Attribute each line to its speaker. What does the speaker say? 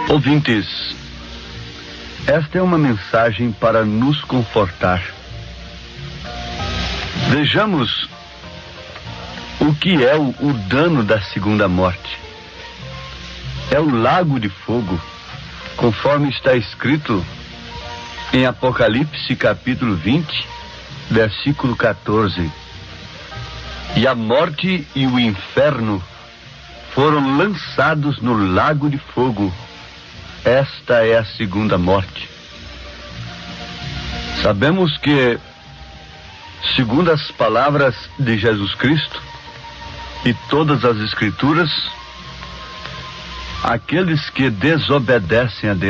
Speaker 1: Ouvintes, esta é uma mensagem para nos confortar. Vejamos o que é o dano da segunda morte. É o lago de fogo, conforme está escrito em Apocalipse capítulo 20, versículo 14. E a morte e o inferno foram lançados no lago de fogo. Esta é a segunda morte. Sabemos que, segundo as palavras de Jesus Cristo e todas as Escrituras, aqueles que desobedecem a Deus